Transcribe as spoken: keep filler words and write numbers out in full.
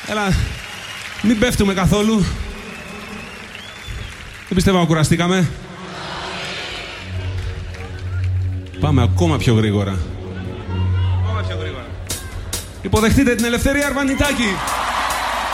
Έλα, μην πέφτουμε καθόλου. Δεν πιστεύω να κουραστήκαμε. Πάμε ακόμα πιο γρήγορα. Ακόμα πιο γρήγορα. Υποδεχτείτε την Ελευθερία Αρβανιτάκη.